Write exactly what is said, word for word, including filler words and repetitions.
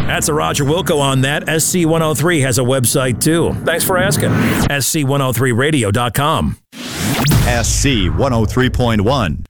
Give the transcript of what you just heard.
That's a Roger Wilco on that. S C one oh three has a website too. Thanks for asking. S C one oh three radio dot com. S C one oh three point one.